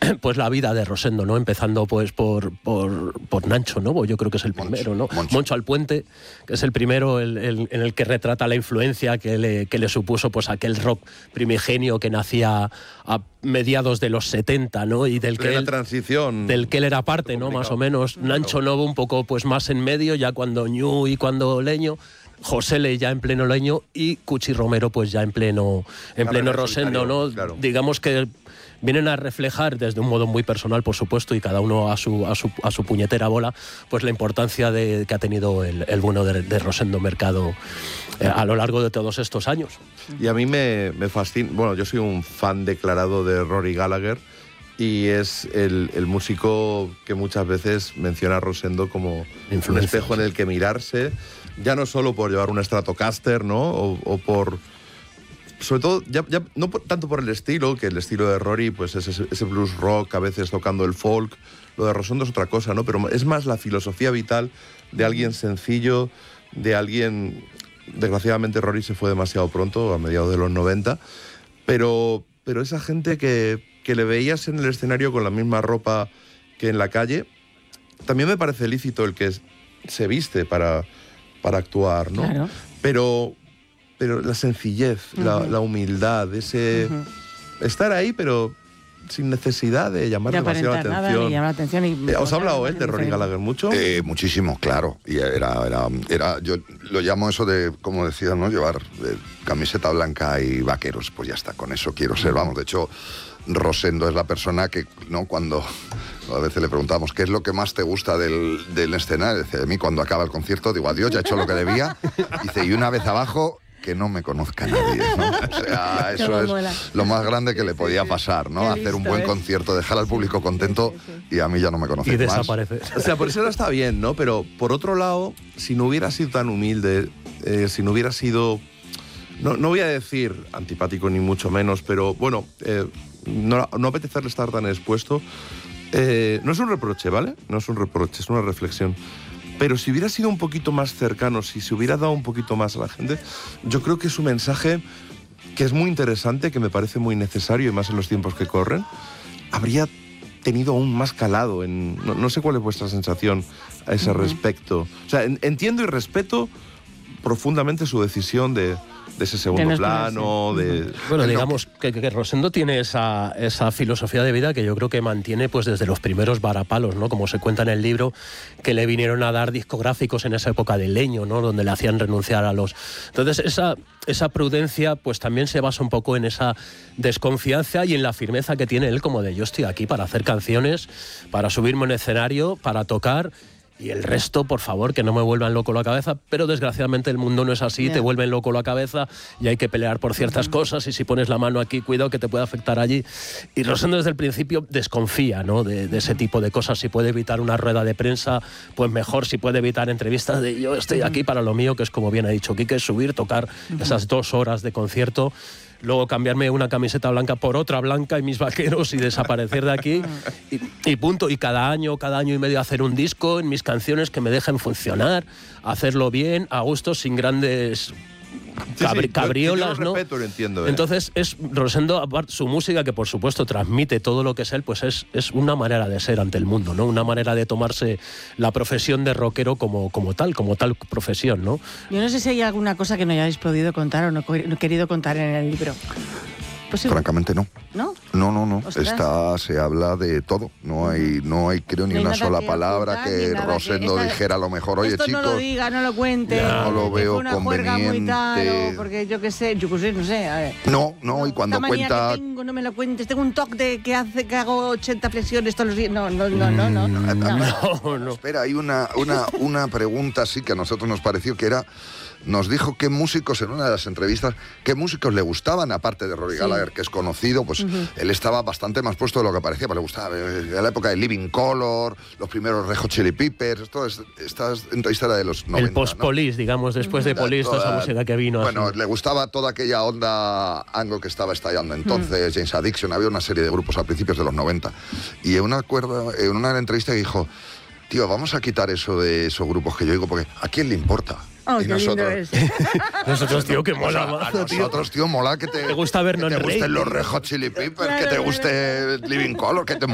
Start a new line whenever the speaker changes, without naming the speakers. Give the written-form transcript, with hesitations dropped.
pues la vida de Rosendo, ¿no? Empezando pues por Nacho Novo, yo creo que es el primero, ¿no? Moncho Alpuente, que es el primero en el que retrata la influencia que le supuso pues aquel rock primigenio que nacía a mediados de los 70, ¿no? Y del que él era parte, ¿no? Más o menos. Nacho Novo un poco pues más en medio, ya cuando Ñu y cuando Leño. José Le ya en pleno Leño y Cuchi Romero pues ya en pleno Rosendo, ¿no? Claro. Digamos que vienen a reflejar desde un modo muy personal, por supuesto, y cada uno a su puñetera bola, pues la importancia que ha tenido el bueno de Rosendo Mercado a lo largo de todos estos años.
Y a mí me fascina, bueno, yo soy un fan declarado de Rory Gallagher y es el músico que muchas veces menciona a Rosendo como un espejo en el que mirarse, ya no solo por llevar un Stratocaster, ¿no? O por... Sobre todo, ya no tanto por el estilo, que el estilo de Rory pues es ese blues rock, a veces tocando el folk. Lo de Rosendo es otra cosa, ¿no? Pero es más la filosofía vital de alguien sencillo, de alguien... Desgraciadamente Rory se fue demasiado pronto, a mediados de los 90, pero esa gente que le veías en el escenario con la misma ropa que en la calle, también me parece lícito el que se viste para actuar, ¿no?
Claro.
Pero la sencillez, la humildad, ese estar ahí, pero sin necesidad de llamar demasiado la atención. ¿Os ha hablado él de Rory Gallagher mucho?
Muchísimo, claro. Y era, yo lo llamo eso de, como decía, ¿no? Llevar camiseta blanca y vaqueros. Pues ya está, con eso quiero ser. Vamos, de hecho, Rosendo es la persona que, ¿no? Cuando a veces le preguntamos qué es lo que más te gusta del escenario, dice, de mí cuando acaba el concierto, digo, adiós, ya he hecho lo que debía. Dice, y una vez abajo... que no me conozca nadie, ¿no? O sea, eso es lo más grande que le podía pasar, ¿no? Hacer un buen concierto, dejar al público contento y a mí ya no me conoce más.
Y desaparece.
O sea, por eso no está bien, ¿no? Pero por otro lado, si no hubiera sido tan humilde, si no hubiera sido... No voy a decir antipático ni mucho menos, pero bueno, no apetecerle estar tan expuesto. No es un reproche, ¿vale? No es un reproche, es una reflexión. Pero si hubiera sido un poquito más cercano, si se hubiera dado un poquito más a la gente, yo creo que es un mensaje que es muy interesante, que me parece muy necesario, y más en los tiempos que corren, habría tenido aún más calado. No sé cuál es vuestra sensación a ese respecto. O sea, entiendo y respeto profundamente su decisión de ese segundo plano,
Bueno, digamos que Rosendo tiene esa filosofía de vida que yo creo que mantiene pues desde los primeros varapalos, ¿no? Como se cuenta en el libro, que le vinieron a dar discográficos en esa época de Leño, ¿no? Donde le hacían renunciar a los... Entonces esa prudencia pues también se basa un poco en esa desconfianza y en la firmeza que tiene él, como de yo estoy aquí para hacer canciones, para subirme en escenario, para tocar... Y el resto, por favor, que no me vuelvan loco la cabeza, pero desgraciadamente el mundo no es así, te vuelven loco la cabeza y hay que pelear por ciertas cosas, y si pones la mano aquí, cuidado que te puede afectar allí. Y Rosendo desde el principio desconfía, ¿no? de ese tipo de cosas. Si puede evitar una rueda de prensa, pues mejor. Si puede evitar entrevistas de yo estoy aquí para lo mío, que es como bien ha dicho Quique, subir, tocar esas 2 horas de concierto, luego cambiarme una camiseta blanca por otra blanca y mis vaqueros y desaparecer de aquí y punto. Y cada año y medio hacer un disco en mis canciones que me dejen funcionar, hacerlo bien, a gusto, sin grandes cabriolas,
yo lo respeto,
¿no?
Lo entiendo,
Entonces Rosendo, su música, que por supuesto transmite todo lo que es él, pues es una manera de ser ante el mundo, ¿no? Una manera de tomarse la profesión de rockero como tal profesión, ¿no?
Yo no sé si hay alguna cosa que no hayáis podido contar o no querido contar en el libro.
Pues sí. Francamente no.
¿No?
No. Se habla de todo. No hay creo, ni una sola palabra que Rosendo dijera a lo mejor, oye,
esto
chicos...
no lo diga, no lo cuente.
No lo veo
una
conveniente.
Muy tal, porque yo qué sé, no sé. A ver.
No, y cuando cuenta...
Que tengo, no me lo cuentes. Tengo un toque que hago 80 flexiones todos los días. No.
Espera, hay una pregunta sí que a nosotros nos pareció que era... Nos dijo qué músicos, en una de las entrevistas, qué músicos le gustaban, aparte de Rory Gallagher, que es conocido, pues él estaba bastante más puesto de lo que parecía, pero le gustaba, de la época de Living Colour, los primeros Red Hot Chili Peppers, esta entrevista era de los 90.
El post-Police, ¿no? Digamos, después de Police, toda esa música que vino.
Bueno,
así.
Le gustaba toda aquella onda anglo que estaba estallando entonces, James Addiction, había una serie de grupos a principios de los 90. Y en una entrevista dijo, tío, vamos a quitar eso de esos grupos que yo digo, porque ¿a quién le importa?
Oh,
y nosotros,
nosotros, tío, que mola.
A nosotros, tío, mola que te
gusta vernos
que te gusten los Red Hot Chili Peppers, que te guste Living Colour, que te